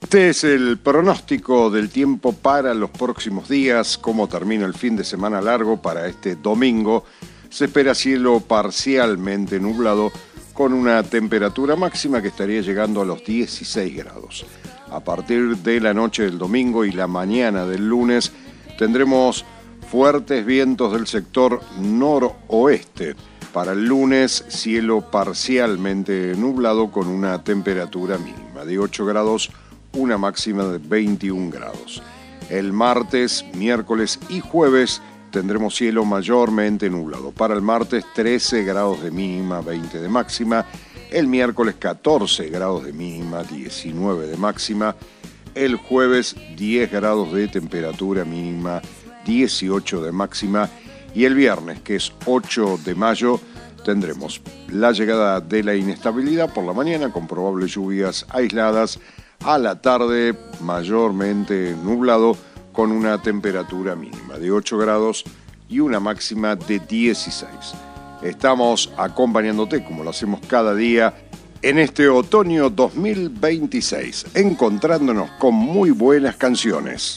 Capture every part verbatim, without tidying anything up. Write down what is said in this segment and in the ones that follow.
Este es el pronóstico del tiempo para los próximos días. Cómo termina el fin de semana largo para este domingo. Se espera cielo parcialmente nublado con una temperatura máxima que estaría llegando a los dieciséis grados. A partir de la noche del domingo y la mañana del lunes tendremos fuertes vientos del sector noroeste. Para el lunes, cielo parcialmente nublado con una temperatura mínima de ocho grados, una máxima de veintiún grados. El martes, miércoles y jueves tendremos cielo mayormente nublado. Para el martes, trece grados de mínima, veinte de máxima. El miércoles, catorce grados de mínima, diecinueve de máxima. El jueves, diez grados de temperatura mínima, dieciocho de máxima. Y el viernes, que es ocho de mayo, tendremos la llegada de la inestabilidad por la mañana con probables lluvias aisladas. A la tarde, mayormente nublado con una temperatura mínima de ocho grados y una máxima de dieciséis. Estamos acompañándote, como lo hacemos cada día, en este otoño dos mil veintiséis, encontrándonos con muy buenas canciones.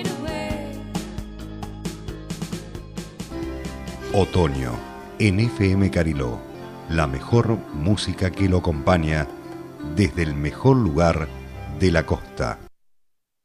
Otoño, en F M Cariló, la mejor música que lo acompaña desde el mejor lugar de la costa.